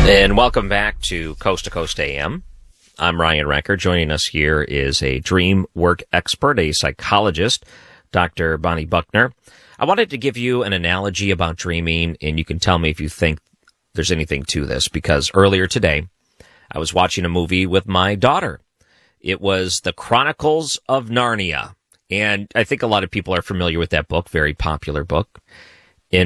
And welcome back to Coast AM. I'm Ryan Recker. Joining us here is a dream work expert, a psychologist, Dr. Bonnie Buckner. I wanted to give you an analogy about dreaming, and you can tell me if you think there's anything to this, because earlier today, I was watching a movie with my daughter. It was The Chronicles of Narnia, and I think a lot of people are familiar with that book, very popular book.